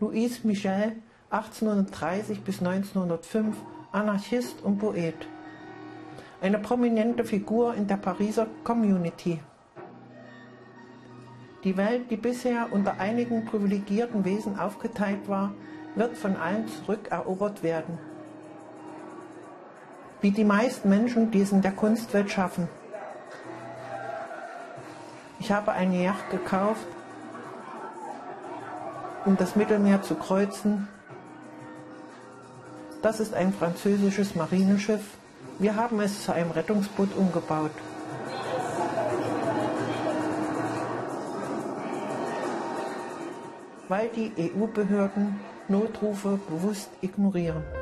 Louis Michel, 1830 bis 1905, Anarchist und Poet. Eine prominente Figur in der Pariser Community. Die Welt, die bisher unter einigen privilegierten Wesen aufgeteilt war, wird von allen zurückerobert werden. Wie die meisten Menschen, die es in der Kunstwelt schaffen. Ich habe eine Yacht gekauft, um das Mittelmeer zu kreuzen. Das ist ein französisches Marineschiff. Wir haben es zu einem Rettungsboot umgebaut. Weil die EU-Behörden Notrufe bewusst ignorieren.